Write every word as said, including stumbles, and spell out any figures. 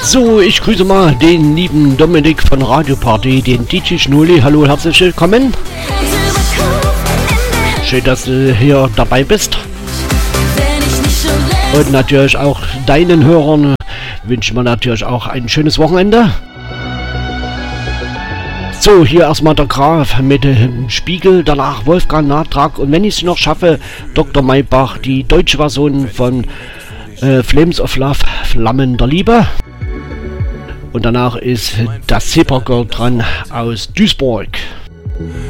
So, ich grüße mal den lieben Dominik von Radio Party, den D J Schnulli. Hallo, herzlich willkommen. Schön, dass du hier dabei bist. Und natürlich auch deinen Hörern wünschen wir natürlich auch ein schönes Wochenende. So, hier erstmal der Graf mit dem Spiegel, danach Wolfgang Natrag und wenn ich es noch schaffe, Doktor Maybach, die deutsche Version von äh, Flames of Love, Flammen der Liebe. Und danach ist das Zebra Girl dran aus Duisburg.